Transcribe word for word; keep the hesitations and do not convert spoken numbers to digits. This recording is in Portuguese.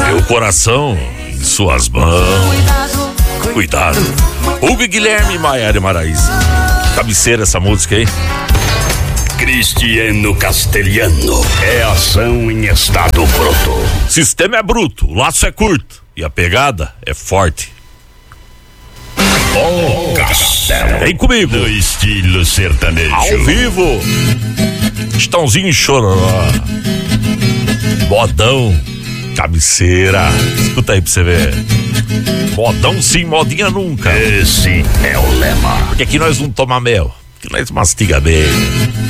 Meu coração em suas mãos. Cuidado. Hugo e Guilherme, Maiara e Maraísa. Cabeceira essa música aí. Cristiano Castelhano. É ação em estado bruto. Sistema é bruto, o laço é curto e a pegada é forte. O Castelo. Vem comigo. No estilo sertanejo. Ao vivo. Estãozinho Chororó. Modão. Cabeceira. Escuta aí pra você ver. Modão sim, modinha nunca. Esse é o lema. Porque aqui nós não tomamos mel. Aqui nós mastiga bem.